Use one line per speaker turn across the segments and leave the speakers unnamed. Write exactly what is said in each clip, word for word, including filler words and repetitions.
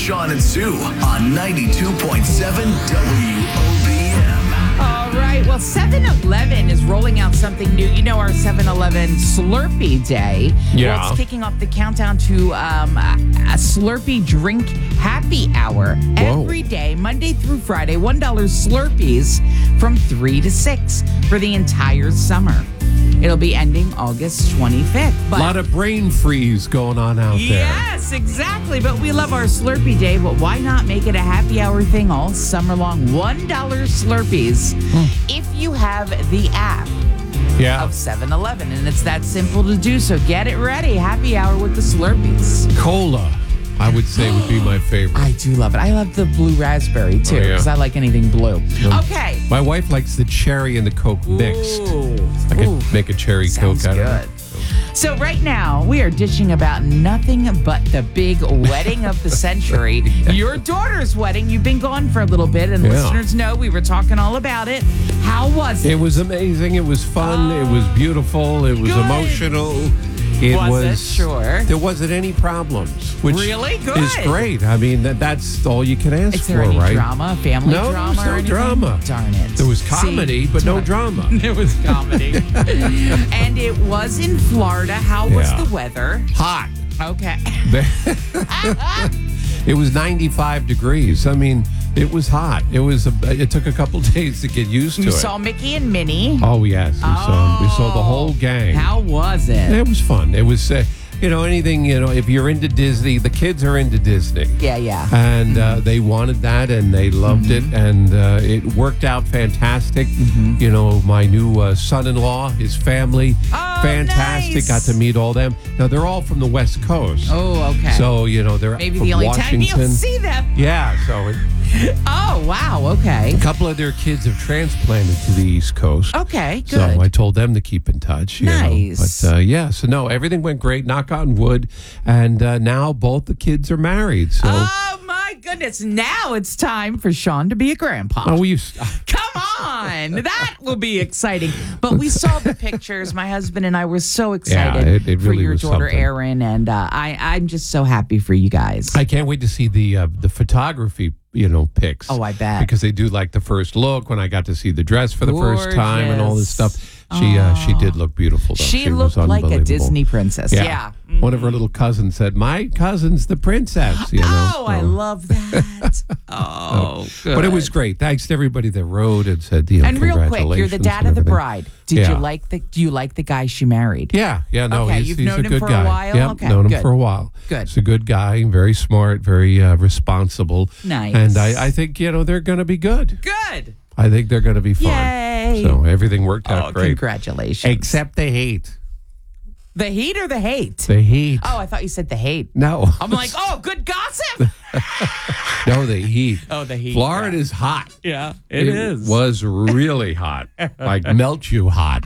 Sean and Sue on ninety-two point seven W O B M.
All right. Well, seven eleven is rolling out something new. You know our seven eleven Slurpee Day.
Yeah.
Well, it's kicking off the countdown to um, a, a Slurpee drink happy hour
Whoa.
every day, Monday through Friday. one dollar Slurpees from three to six for the entire summer. It'll be ending August twenty-fifth.
A lot of brain freeze going on out there.
Yes, exactly. But we love our Slurpee Day, but why not make it a happy hour thing all summer long? one dollar Slurpees if you have the app
Yeah.
of seven eleven. And it's that simple to do, so get it ready. Happy hour with the Slurpees.
Cola, I would say, would be my favorite.
I do love it. I love the blue raspberry, too,
Oh, yeah.
because I like anything blue. Okay.
My wife likes the cherry and the Coke mixed.
Ooh.
I could
Ooh.
make a cherry
Sounds
Coke out
good.
of it.
So right now, we are dishing about nothing but the big wedding of the century. Your daughter's wedding. You've been gone for a little bit, and
Yeah.
listeners know we were talking all about it. How was it?
It was amazing. It was fun. It was beautiful. It was
Good.
emotional. It
Was
was,
it? Sure.
There wasn't any problems, which
Really? Good.
is great. I mean, that, that's all you can ask
Is
for,
there any
right?
drama, family
No, there
drama,
was
or
no
anything?
drama.
Darn it.
There was comedy,
See,
but no
darn-
drama.
There was comedy. And it was in Florida. How was
Yeah.
the weather?
Hot.
Okay.
It was ninety-five degrees. I mean, it was hot. It was. A, it took a couple days to get used to
You
it.
saw Mickey and Minnie.
Oh yes, we saw. We saw the whole gang.
How was it?
It was fun. It was, uh, you know, anything. You know, if you're into Disney, the kids are into Disney.
Yeah, yeah.
And uh, they wanted that, and they loved it, and uh, it worked out fantastic. You know, my new uh, son-in-law, his family,
Oh,
fantastic.
nice.
Got to meet all them. Now they're all from the West Coast.
Oh, okay.
So you know they're
Maybe
from
the only
Washington.
time you'll see them.
Yeah. So it,
Oh, wow. Okay.
a couple of their kids have transplanted to the East Coast.
Okay, good.
So I told them to keep in touch. You
Nice.
Know. But uh, yeah, so no, everything went great. Knock on wood. And uh, now both the kids are married. So
Oh, my goodness. Now it's time for Sean to be a grandpa.
oh, we.
Come on. That will be exciting. But we saw the pictures. My husband and I were so excited
Yeah, it- it
for
really
your
was
daughter,
something.
Erin. And uh, I, I'm just so happy for you guys.
I can't wait to see the uh, the photography, you know, pics.
Oh, I bet.
Because they do like the first look when I got to see the dress for the first time and all this
Gorgeous.
stuff. She uh, she did look beautiful, though.
She,
was
looked like a
unbelievable.
Disney princess. Yeah. Mm.
One of her little cousins said, "My cousin's the princess." You know.
Oh, I
So-
love that. Oh, good.
But it was great. Thanks to everybody that wrote and said, you know,
And real quick, you're the
congratulations
dad
and
of the
everything.
bride. Did
Yeah.
you like the? Do you like the guy she married?
Yeah, yeah, no,
Okay,
he's,
you've
he's
known
a
him
good
for a
guy.
while?
Yep,
Okay,
known him
good.
for a while.
Good.
He's a good guy, very smart, very uh, responsible.
Nice.
And I, I think, you know, they're going to be good.
Good.
I think they're going to be fun.
Yay.
So everything worked
Oh,
out great.
congratulations.
Except the hate.
The heat or the hate?
The heat.
Oh, I thought you said the hate.
No.
I'm like, oh, good gossip.
No, the heat.
Oh, the heat,
Florida's hot.
Yeah,
It was really hot. Like melt you hot.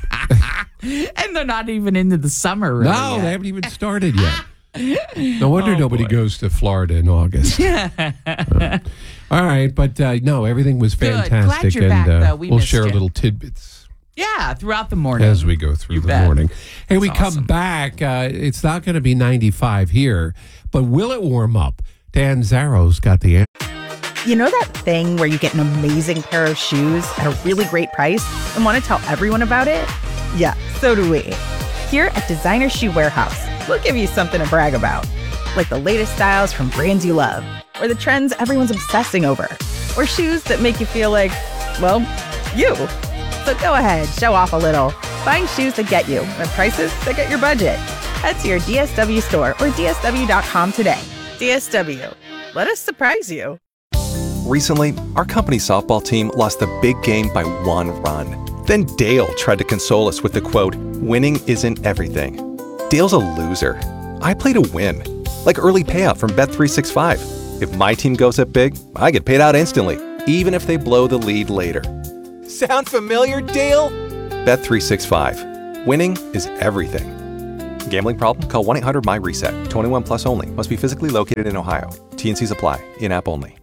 And they're not even into the summer. Really
No,
yet.
they haven't even started yet. No wonder
Oh,
nobody goes to Florida in August. Uh, all right, but uh, no, everything was
Good. Glad
fantastic,
you're
and
back,
uh,
though. We
we'll
missed
share
you.
little tidbits
Yeah, throughout the morning.
as we go through
You
the
bet.
morning. Hey, we
That's
come
awesome.
back. Uh, it's not going to be ninety-five here, but will it warm up? Dan Zaro's got the answer.
You know that thing where you get an amazing pair of shoes at a really great price and want to tell everyone about it? Yeah, so do we. Here at Designer Shoe Warehouse, we'll give you something to brag about, like the latest styles from brands you love, or the trends everyone's obsessing over, or shoes that make you feel like, well, you. So go ahead, show off a little. Find shoes that get you at prices that get your budget. Head to your D S W store or D S W dot com today. D S W. Let us surprise you.
Recently, our company softball team lost the big game by one run. Then Dale tried to console us with the quote, "Winning isn't everything." Dale's a loser. I play to win. Like early payout from Bet three sixty-five. If my team goes up big, I get paid out instantly, even if they blow the lead later. Sound familiar, Dale? Bet three sixty-five. Winning is everything. Gambling problem? Call one eight hundred M Y reset. twenty-one plus only. Must be physically located in Ohio. T N Cs apply. In-app only.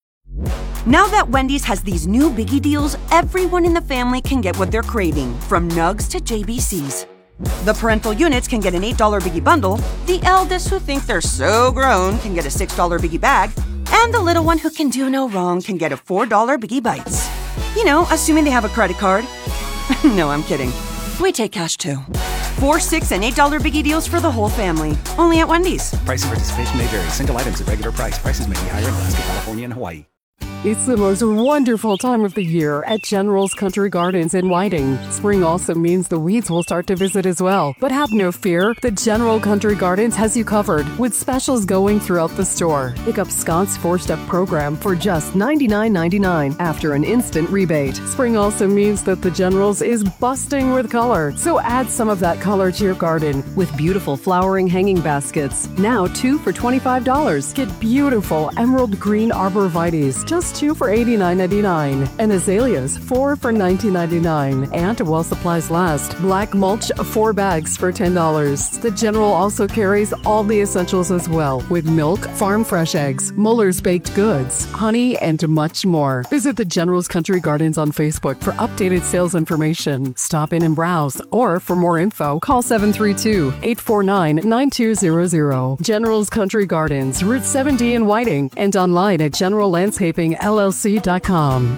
Now that Wendy's has these new biggie deals, everyone in the family can get what they're craving, from nugs to J B Cs. The parental units can get an eight dollar biggie bundle, the eldest who think they're so grown can get a six dollar biggie bag, And the little one who can do no wrong can get a four dollar Biggie Bites. You know, assuming they have a credit card. No, I'm kidding. We take cash too. Four, six, and eight dollar Biggie deals for the whole family. Only at Wendy's.
Price and participation may vary. Single items at regular price. Prices may be higher in Alaska, California, and Hawaii.
It's the most wonderful time of the year at General's Country Gardens in Whiting. Spring also means the weeds will start to visit as well. But have no fear, the General Country Gardens has you covered with specials going throughout the store. Pick up Scott's four-step program for just ninety-nine ninety-nine after an instant rebate. Spring also means that the General's is busting with color, so add some of that color to your garden with beautiful flowering hanging baskets. Now two for twenty-five dollars. Get beautiful emerald green arborvitaes, just two for eighty-nine ninety-nine, and azaleas four for nineteen ninety-nine. And while supplies last, black mulch four bags for ten dollars. The General also carries all the essentials as well, with milk, farm fresh eggs, Muller's baked goods, honey, and much more. Visit the General's Country Gardens on Facebook for updated sales information. Stop in and browse, or for more info, call seven three two, eight four nine, nine two zero zero. General's Country Gardens, Route seventy in Whiting, and online at general landscaping L L C dot com.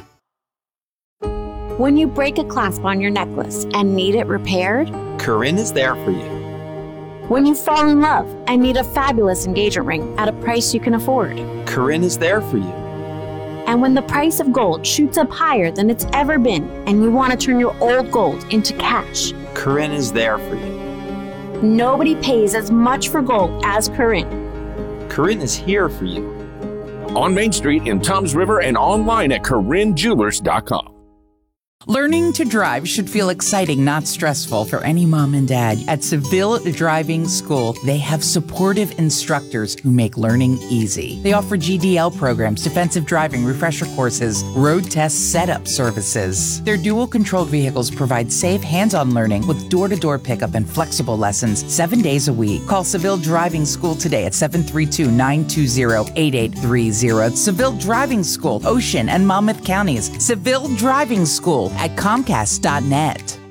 When you break a clasp on your necklace and need it repaired,
Corinne is there for you.
when you fall in love and need a fabulous engagement ring at a price you can afford,
Corinne is there for you.
and when the price of gold shoots up higher than it's ever been and you want to turn your old gold into cash,
Corinne is there for you.
nobody pays as much for gold as Corinne.
Corinne is here for you.
On Main Street in Toms River and online at Corinne Jewelers dot com.
Learning to drive should feel exciting, not stressful for any mom and dad. At Seville Driving School, they have supportive instructors who make learning easy. They offer G D L programs, defensive driving, refresher courses, road test setup services. Their dual-controlled vehicles provide safe, hands-on learning with door-to-door pickup and flexible lessons seven days a week. Call Seville Driving School today at seven three two, nine two zero, eight eight three zero. Seville Driving School, Ocean and Monmouth Counties. Seville Driving School at Comcast dot net.